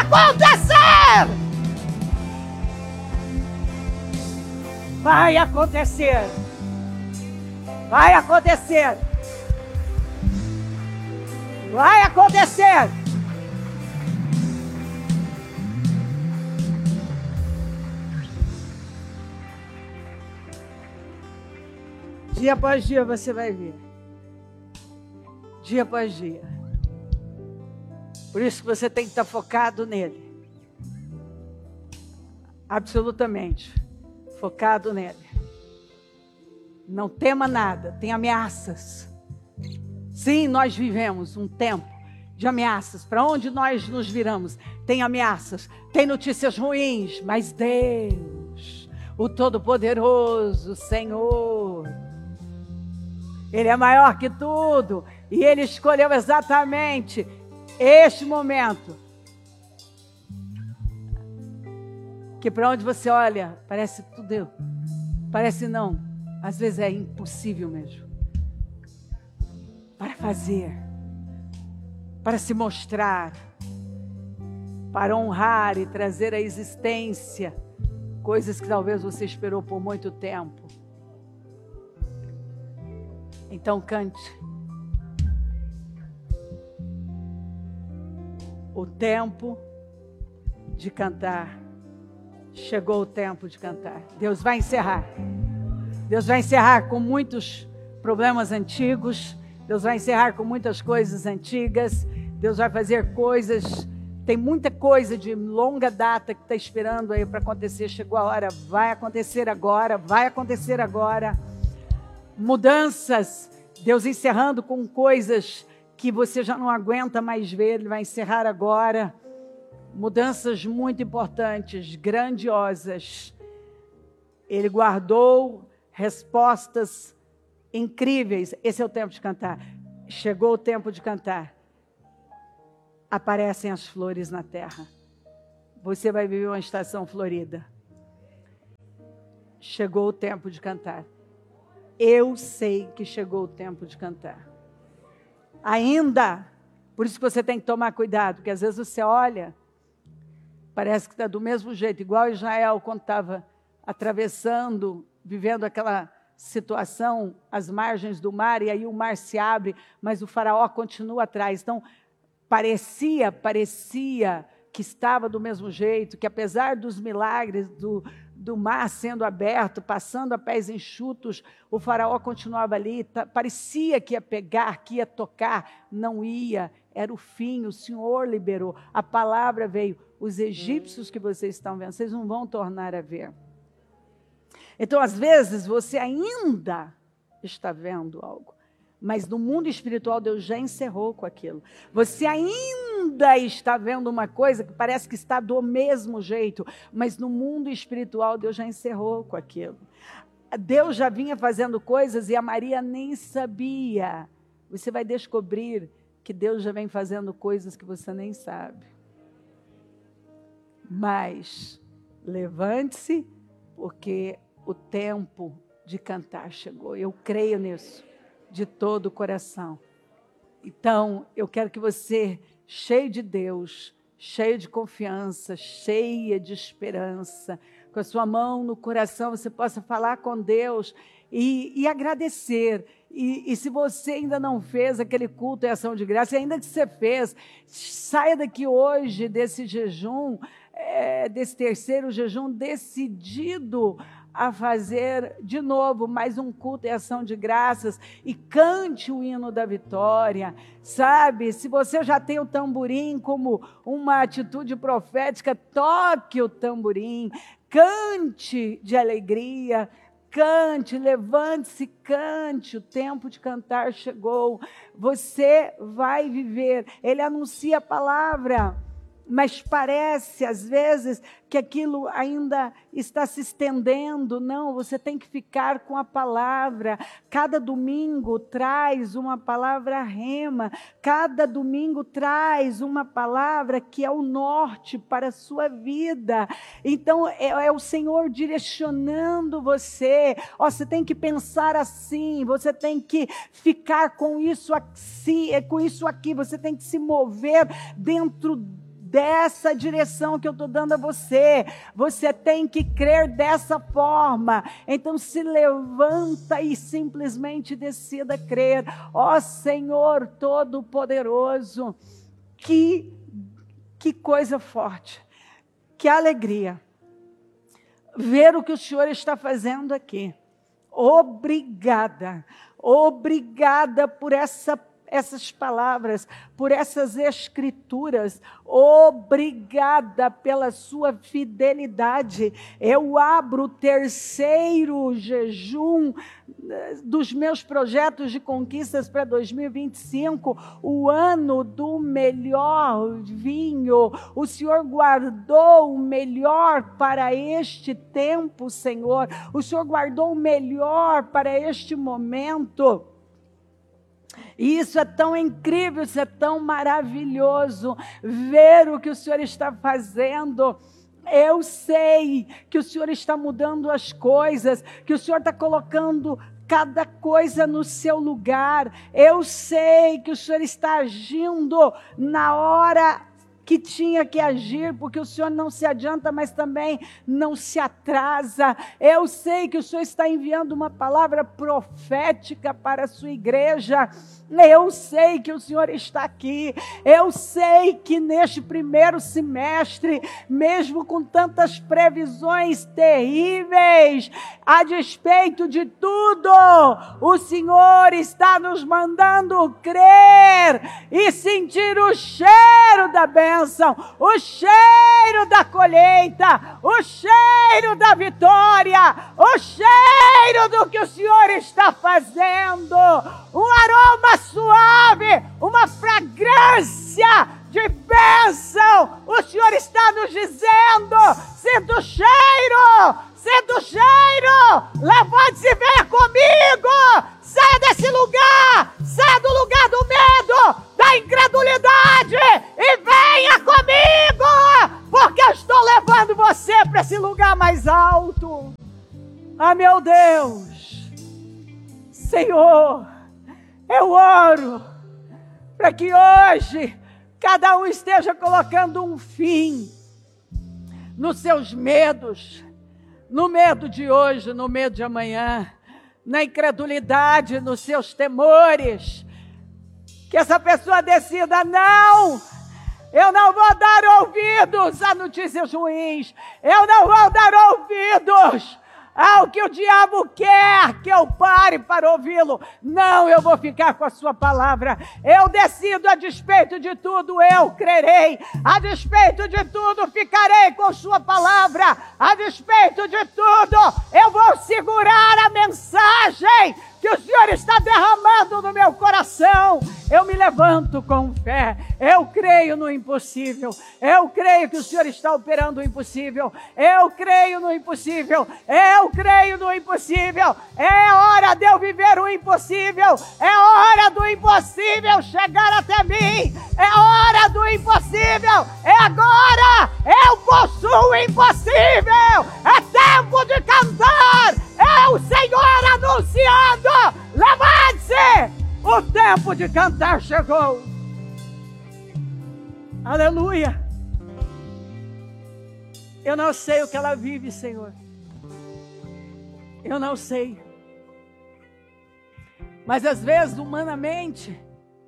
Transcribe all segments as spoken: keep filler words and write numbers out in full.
acontecer! Vai acontecer! Vai acontecer! Vai acontecer! Dia após dia você vai ver. Dia após dia. Por isso que você tem que estar focado nele. Absolutamente. Focado nele. Não tema nada. Tem ameaças. Sim, nós vivemos um tempo de ameaças. Para onde nós nos viramos? Tem ameaças. Tem notícias ruins. Mas Deus, o Todo-Poderoso, Senhor, Ele é maior que tudo. E Ele escolheu exatamente este momento. Que para onde você olha, parece tudo. Parece não. Às vezes é impossível mesmo. Para fazer. Para se mostrar. Para honrar e trazer à existência coisas que talvez você esperou por muito tempo. Então cante. O tempo de cantar. Chegou o tempo de cantar. Deus vai encerrar. Deus vai encerrar com muitos problemas antigos. Deus vai encerrar com muitas coisas antigas. Deus vai fazer coisas. Tem muita coisa de longa data que está esperando aí para acontecer. Chegou a hora. Vai acontecer agora. Vai acontecer agora. Mudanças, Deus encerrando com coisas que você já não aguenta mais ver, Ele vai encerrar agora. Mudanças muito importantes, grandiosas. Ele guardou respostas incríveis. Esse é o tempo de cantar. Chegou o tempo de cantar. Aparecem as flores na terra. Você vai viver uma estação florida. Chegou o tempo de cantar. Eu sei que chegou o tempo de cantar. Ainda, por isso que você tem que tomar cuidado, porque às vezes você olha, parece que está do mesmo jeito, igual Israel quando estava atravessando, vivendo aquela situação, as margens do mar, e aí o mar se abre, mas o faraó continua atrás. Então, parecia, parecia que estava do mesmo jeito, que apesar dos milagres, do do mar sendo aberto, passando a pés enxutos, o faraó continuava ali, tá, parecia que ia pegar, que ia tocar, não ia, era o fim, o Senhor liberou, a palavra veio, os egípcios que vocês estão vendo, vocês não vão tornar a ver. Então, às vezes, você ainda está vendo algo, mas no mundo espiritual Deus já encerrou com aquilo. Você ainda está vendo uma coisa que parece que está do mesmo jeito, mas no mundo espiritual Deus já encerrou com aquilo. Deus já vinha fazendo coisas e a Maria nem sabia. Você vai descobrir que Deus já vem fazendo coisas que você nem sabe. Mas levante-se, porque o tempo de cantar chegou. Eu creio nisso. De todo o coração. Então, eu quero que você, cheio de Deus, cheio de confiança, cheia de esperança, com a sua mão no coração, você possa falar com Deus e, e agradecer. E, e se você ainda não fez aquele culto e ação de graça, e ainda que você fez, saia daqui hoje desse jejum, é, desse terceiro jejum, decidido a fazer de novo mais um culto e ação de graças e cante o hino da vitória, sabe? Se você já tem o tamborim como uma atitude profética, toque o tamborim, cante de alegria, cante, levante-se, cante, o tempo de cantar chegou, você vai viver, ele anuncia a palavra, mas parece às vezes que aquilo ainda está se estendendo. Não, você tem que ficar com a palavra. Cada domingo traz uma palavra rema, cada domingo traz uma palavra que é o norte para a sua vida. Então é, é o Senhor direcionando você. Ó, você tem que pensar assim, você tem que ficar com isso aqui, com isso aqui, você tem que se mover dentro dessa direção que eu estou dando a você. Você tem que crer dessa forma. Então se levanta e simplesmente decida crer. Ó Senhor Todo-Poderoso, que, que coisa forte, que alegria ver o que o Senhor está fazendo aqui. Obrigada, obrigada por essa, essas palavras, por essas escrituras. Obrigada pela sua fidelidade. Eu abro o terceiro jejum dos meus projetos de conquistas para dois mil e vinte e cinco, o ano do melhor vinho. O Senhor guardou o melhor para este tempo, Senhor. O Senhor guardou o melhor para este momento. E isso é tão incrível, isso é tão maravilhoso, ver o que o Senhor está fazendo. Eu sei que o Senhor está mudando as coisas, que o Senhor está colocando cada coisa no seu lugar. Eu sei que o Senhor está agindo na hora que tinha que agir, porque o Senhor não se adianta, mas também não se atrasa. Eu sei que o Senhor está enviando uma palavra profética para a sua igreja. Eu sei que o Senhor está aqui. Eu sei que neste primeiro semestre, mesmo com tantas previsões terríveis, a despeito de tudo, o Senhor está nos mandando crer e sentir o cheiro da bênção, o cheiro da colheita, o cheiro da vitória, o cheiro do que o Senhor está fazendo. Um aroma suave, uma fragrância de bênção. O Senhor está nos dizendo: sinta o cheiro, sinta o cheiro. Levante-se e venha comigo. Saia desse lugar, saia do lugar do medo, da incredulidade e venha comigo, porque eu estou levando você para esse lugar mais alto. Ah, meu Deus, Senhor, eu oro para que hoje cada um esteja colocando um fim nos seus medos, no medo de hoje, no medo de amanhã, na incredulidade, nos seus temores. Que essa pessoa decida: não, eu não vou dar ouvidos a notícias ruins, eu não vou dar ouvidos ao que o diabo quer que eu pare para ouvi-lo. Não, eu vou ficar com a sua palavra. Eu decido, a despeito de tudo, eu crerei. A despeito de tudo, ficarei com sua palavra. A despeito de tudo, eu vou segurar a mensagem que o Senhor está derramando no meu coração. Eu me levanto com fé. Eu creio no impossível. Eu creio que o Senhor está operando o impossível. Eu creio no impossível. Eu creio no impossível. É hora de eu viver o impossível. É hora do impossível chegar até mim. É hora do impossível. É agora. Eu possuo o impossível. É tempo de cantar. É o Senhor anunciando: levante-se! O tempo de cantar chegou. Aleluia. Eu não sei o que ela vive, Senhor. Eu não sei. Mas às vezes, humanamente,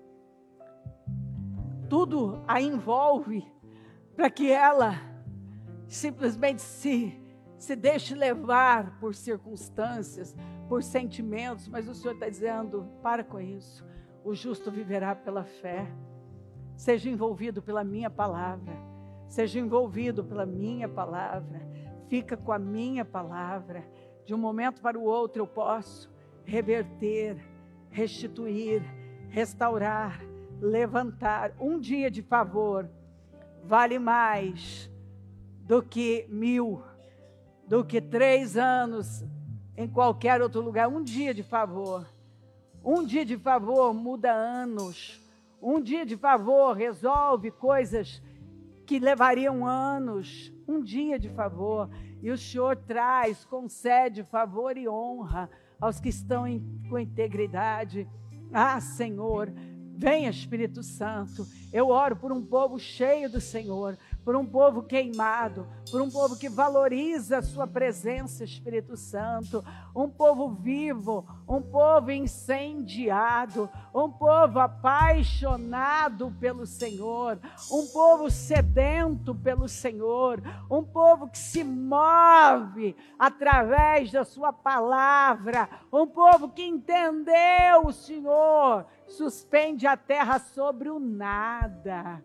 tudo a envolve para que ela simplesmente se, se deixe levar por circunstâncias, por sentimentos. Mas o Senhor está dizendo: para com isso. O justo viverá pela fé. Seja envolvido pela minha palavra. Seja envolvido pela minha palavra. Fica com a minha palavra. De um momento para o outro eu posso reverter, restituir, restaurar, levantar. Um dia de favor vale mais do que mil, do que três anos em qualquer outro lugar. Um dia de favor. Um dia de favor muda anos. Um dia de favor resolve coisas que levariam anos. Um dia de favor. E o Senhor traz, concede favor e honra aos que estão em, com integridade. Ah, Senhor, Venha, Espírito Santo. Eu oro por um povo cheio do Senhor, por um povo queimado, por um povo que valoriza a sua presença, Espírito Santo, um povo vivo, um povo incendiado, um povo apaixonado pelo Senhor, um povo sedento pelo Senhor, um povo que se move através da sua palavra, um povo que entendeu o Senhor, suspende a terra sobre o nada.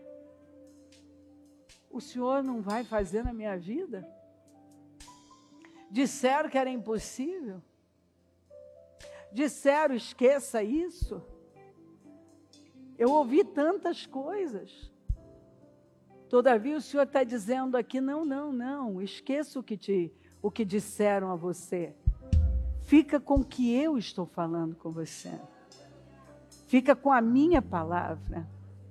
O Senhor não vai fazer na minha vida? Disseram que era impossível. Disseram, esqueça isso. Eu ouvi tantas coisas. Todavia o Senhor está dizendo aqui, não, não, não, esqueça o que, te, o que disseram a você. Fica com o que eu estou falando com você. Fica com a minha palavra.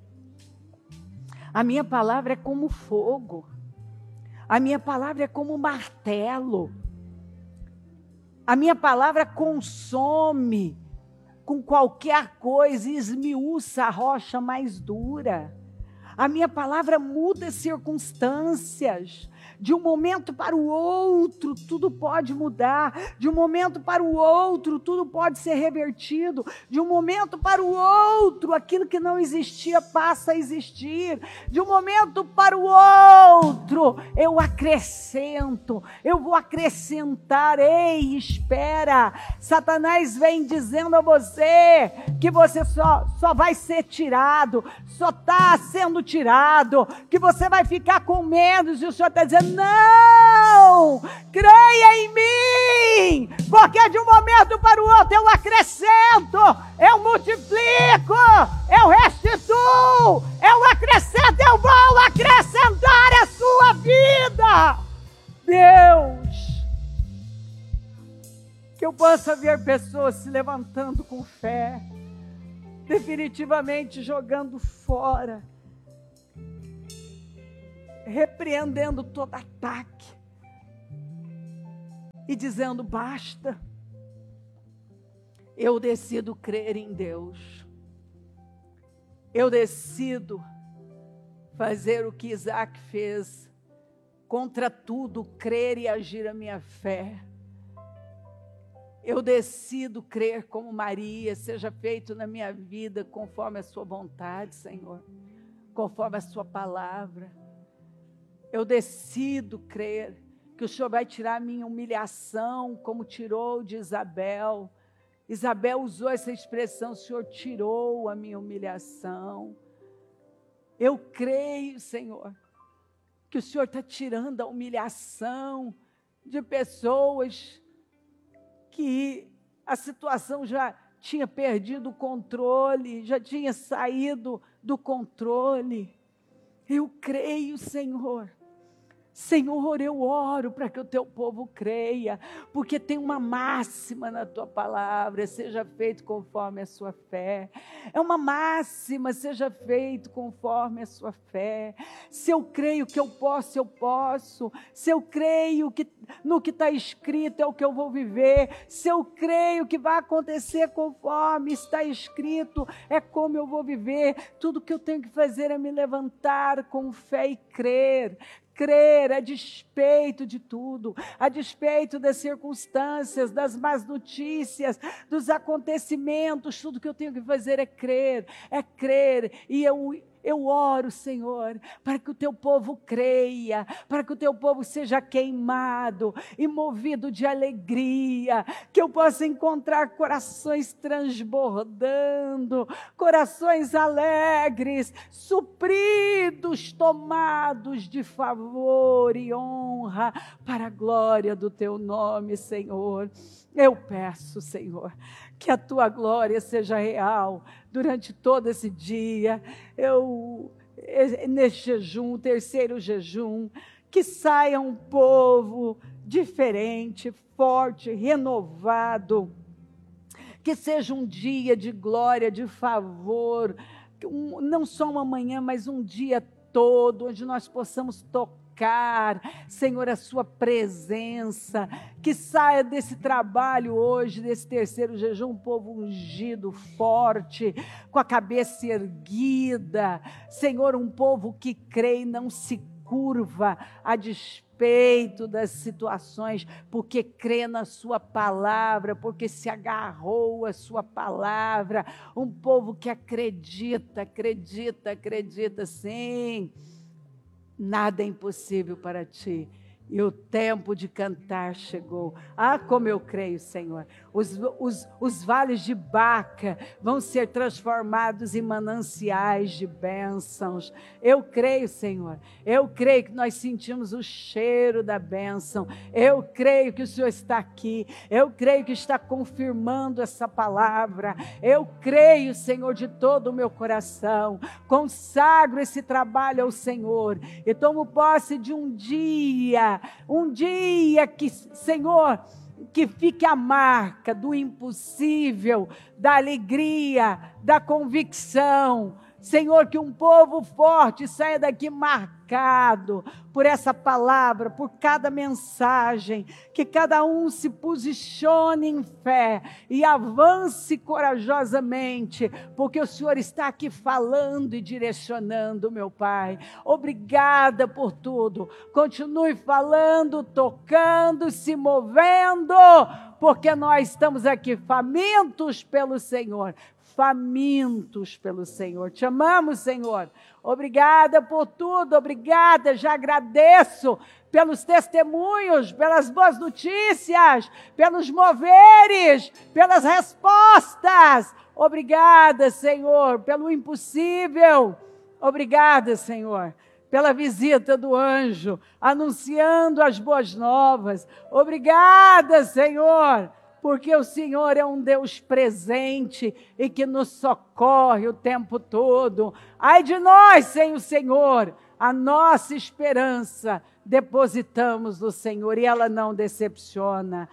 A minha palavra é como fogo. A minha palavra é como martelo. A minha palavra consome com qualquer coisa e esmiuça a rocha mais dura. A minha palavra muda as circunstâncias. De um momento para o outro, tudo pode mudar. De um momento para o outro, tudo pode ser revertido. De um momento para o outro, aquilo que não existia passa a existir. De um momento para o outro, eu acrescento. Eu vou acrescentar. Ei, espera. Satanás vem dizendo a você que você só, só vai ser tirado. Só está sendo tirado. Que você vai ficar com menos. E o Senhor está dizendo, não, creia em mim, porque de um momento para o outro eu acrescento, eu multiplico, eu restituo, eu acrescento, eu vou acrescentar a sua vida. Deus, que eu possa ver pessoas se levantando com fé, definitivamente jogando fora, repreendendo todo ataque e dizendo, basta, eu decido crer em Deus, eu decido fazer o que Isaac fez, contra tudo, crer e agir a minha fé, eu decido crer como Maria, seja feito na minha vida conforme a sua vontade, Senhor, conforme a sua palavra. Eu decido crer que o Senhor vai tirar a minha humilhação, como tirou de Isabel. Isabel usou essa expressão, o Senhor tirou a minha humilhação. Eu creio, Senhor, que o Senhor está tirando a humilhação de pessoas que a situação já tinha perdido o controle, já tinha saído do controle. Eu creio, Senhor. Senhor, eu oro para que o teu povo creia, porque tem uma máxima na tua palavra, seja feito conforme a sua fé. É uma máxima, seja feito conforme a sua fé. Se eu creio que eu posso, eu posso. Se eu creio que no que está escrito é o que eu vou viver. Se eu creio que vai acontecer conforme está escrito, é como eu vou viver. Tudo que eu tenho que fazer é me levantar com fé e crer. Crer a despeito de tudo, a despeito das circunstâncias, das más notícias, dos acontecimentos, tudo que eu tenho que fazer é crer, é crer, e eu... Eu oro, Senhor, para que o teu povo creia, para que o teu povo seja queimado e movido de alegria, que eu possa encontrar corações transbordando, corações alegres, supridos, tomados de favor e honra, para a glória do teu nome, Senhor. Eu peço, Senhor, que a tua glória seja real durante todo esse dia, eu, neste jejum, terceiro jejum, que saia um povo diferente, forte, renovado, que seja um dia de glória, de favor, um, não só uma manhã, mas um dia todo, onde nós possamos tocar, Senhor, a sua presença, que saia desse trabalho hoje, desse terceiro jejum, um povo ungido, forte, com a cabeça erguida, Senhor, um povo que crê e não se curva a despeito das situações, porque crê na sua palavra, porque se agarrou à sua palavra, um povo que acredita, acredita, acredita, sim, nada é impossível para ti. E o tempo de cantar chegou. Ah, como eu creio, Senhor. Os, os, os vales de Baca vão ser transformados em mananciais de bênçãos. Eu creio, Senhor. Eu creio que nós sentimos o cheiro da bênção. Eu creio que o Senhor está aqui. Eu creio que está confirmando essa palavra. Eu creio, Senhor, de todo o meu coração. Consagro esse trabalho ao Senhor. E tomo posse de um dia... Um dia que, Senhor, que fique a marca do impossível, da alegria, da convicção. Senhor, que um povo forte saia daqui marcado por essa palavra, por cada mensagem, que cada um se posicione em fé e avance corajosamente, porque o Senhor está aqui falando e direcionando, meu Pai. Obrigada por tudo. Continue falando, tocando, se movendo, porque nós estamos aqui famintos pelo Senhor. Famintos pelo Senhor. Te amamos, Senhor. Obrigada por tudo, obrigada, já agradeço pelos testemunhos, pelas boas notícias, pelos moveres, pelas respostas. Obrigada, Senhor, pelo impossível. Obrigada, Senhor, pela visita do anjo, anunciando as boas novas. Obrigada, Senhor, porque o Senhor é um Deus presente e que nos socorre o tempo todo. Ai de nós sem o Senhor, a nossa esperança depositamos no Senhor e ela não decepciona.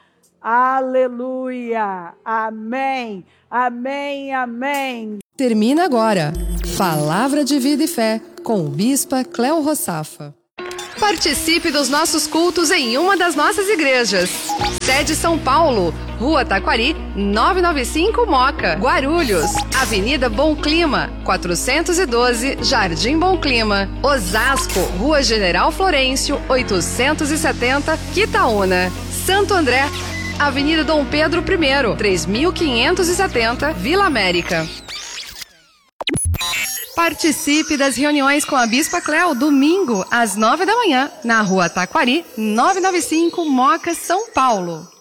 Aleluia, amém, amém, amém. Termina agora, Palavra de Vida e Fé, com o Bispa Cléo Rossafa. Participe dos nossos cultos em uma das nossas igrejas. Sede São Paulo, Rua Taquari, novecentos e noventa e cinco Moca, Guarulhos, Avenida Bom Clima, quatrocentos e doze, Jardim Bom Clima, Osasco, Rua General Florencio, oitocentos e setenta, Quitaúna, Santo André, Avenida Dom Pedro I, três mil quinhentos e setenta, Vila América. Participe das reuniões com a Bispa Cléo, domingo, às nove da manhã, na Rua Taquari, novecentos e noventa e cinco, Moca, São Paulo.